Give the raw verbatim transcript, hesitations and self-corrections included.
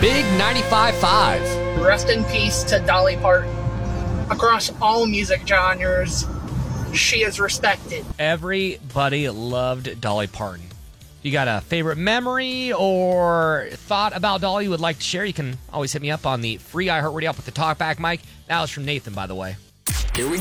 Big ninety-five point five. Rest in peace to Dolly Parton. Across all music genres, she is respected. Everybody loved Dolly Parton. You got a favorite memory or thought about Dolly you would like to share? You can always hit me up on the free iHeartRadio app with the talkback mic. That was from Nathan, by the way. Here we